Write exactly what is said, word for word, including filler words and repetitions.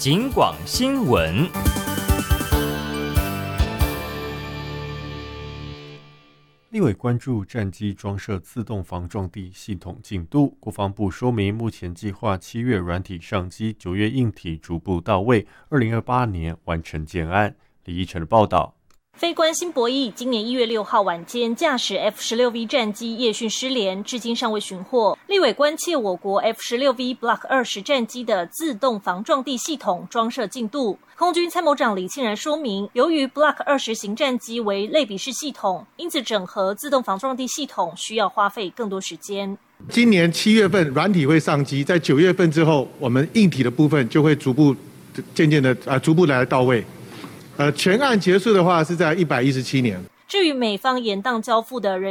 警广新闻。 立委关注战机装设自动防撞地系统进度，国防部说明，目前计划七月软体上机，九月硬体逐步到位，二零二八年完成建案。李义成的报道。 飞官辛博义今年一月六号晚间驾驶 F 十六 V 战机夜讯失联，至今尚未寻获。立委关切我国 F 十六 V Block 二十战机的自动防撞地系统装设进度。空军参谋长李庆然说明，由于 Block 二十型战机为类比式系统，因此整合自动防撞地系统需要花费更多时间。 今年七月份软体会上机，在九月份之后，我们硬体的部分就会逐步渐渐的啊逐步来到位。呃，全案结束的话是在一百一十七年。 至于美方延宕交付的人